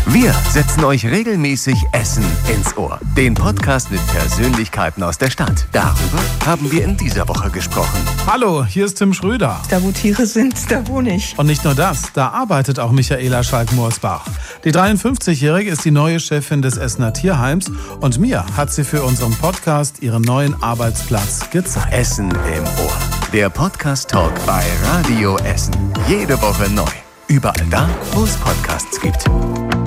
Wir setzen euch regelmäßig Essen ins Ohr. Den Podcast mit Persönlichkeiten aus der Stadt. Darüber haben wir in dieser Woche gesprochen. Hallo, hier ist Tim Schröder. Da wo Tiere sind, da wohne ich. Und nicht nur das, da arbeitet auch Michaela Schalk-Morsbach. Die 53-Jährige ist die neue Chefin des Essener Tierheims und mir hat sie für unseren Podcast ihren neuen Arbeitsplatz gezeigt. Essen im Ohr. Der Podcast-Talk bei Radio Essen. Jede Woche neu. Überall da, wo es Podcasts gibt.